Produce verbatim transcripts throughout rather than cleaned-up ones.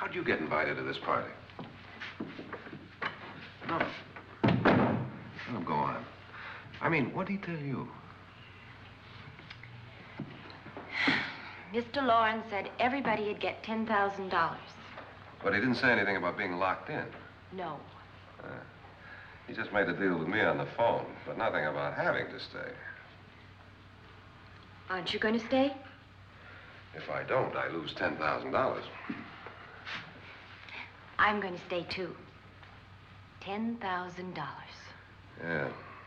How'd you get invited to this party? No. Let him go on. I mean, what'd he tell you? Mister Lawrence said everybody'd get ten thousand dollars. But he didn't say anything about being locked in. No. Uh, he just made a deal with me on the phone, but nothing about having to stay. Aren't you going to stay? If I don't, I lose ten thousand dollars. I'm going to stay, too. ten thousand dollars. Yeah.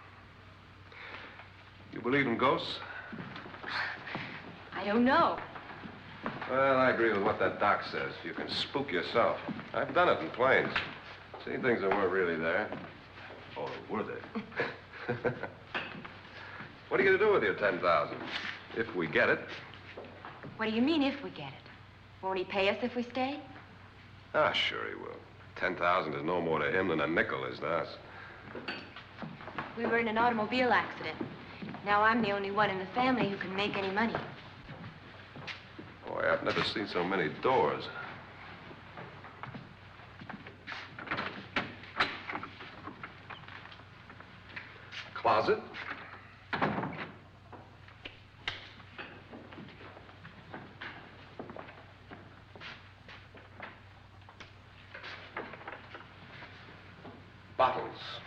You believe in ghosts? I don't know. Well, I agree with what that doc says. You can spook yourself. I've done it in planes. Seen things that weren't really there. Or were they? What are you going to do with your ten thousand? If we get it. What do you mean, if we get it? Won't he pay us if we stay? Ah, sure he will. ten thousand is no more to him than a nickel is to us. We were in an automobile accident. Now I'm the only one in the family who can make any money. Boy, I've never seen so many doors. Closet? Bottles.